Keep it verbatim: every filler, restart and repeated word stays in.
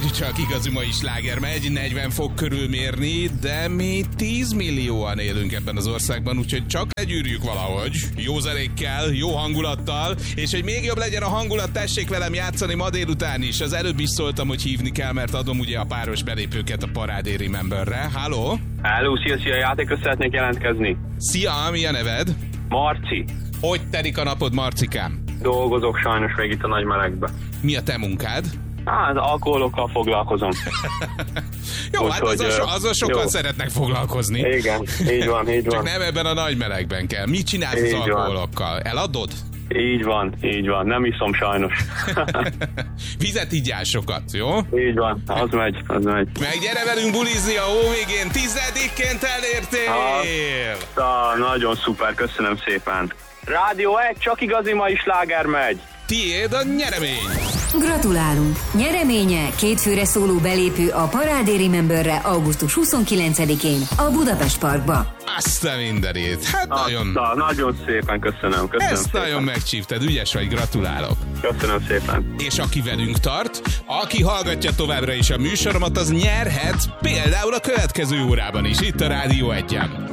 hogy csak igazi mai sláger megy, negyven fok körül mérni, de mi tíz millióan élünk ebben az országban, úgyhogy csak legyűrjük valahogy. Jó zenékkel, jó hangulattal, és hogy még jobb legyen a hangulat, tessék velem játszani ma délután is. Az előbb is szóltam, hogy hívni kell, mert adom ugye a páros belépőket a Parádé Rememberre. Halló? Halló, szia, szia, játékra szeretnék jelentkezni. Szia, mi a neved? Marci. Hogy telik a napod, Marcikám? Dolgozok sajnos még itt a nagy melegbe. Mi a te munkád? Hát, alkoholokkal foglalkozom. Jó, úgy, hát azzal, so, azzal sokan jó. szeretnek foglalkozni. Igen, így van, így van. Csak nem ebben a nagy melegben kell. Mit csinálsz így az alkoholokkal? Van. Eladod? Így van, így van. Nem iszom sajnos. Vizet igyál sokat, jó? Így van, az megy, az megy. Meg gyere velünk bulizni a hó végén, tizedikként elértél! Ha, nagyon szuper, köszönöm szépen. Rádió egy, csak igazi mai sláger megy. Tiéd a nyeremény! Gratulálunk! Nyereménye két főre szóló belépő a Parádé Rememberre augusztus huszonkilencedikén a Budapest Parkba. Azt a mindenét! Hát Azt nagyon... A, nagyon szépen köszönöm, köszönöm Ezt szépen. nagyon megcsípted, ügyes vagy, gratulálok! Köszönöm szépen. És aki velünk tart, aki hallgatja továbbra is a műsoromat, az nyerhet például a következő órában is, itt a Rádió egyen.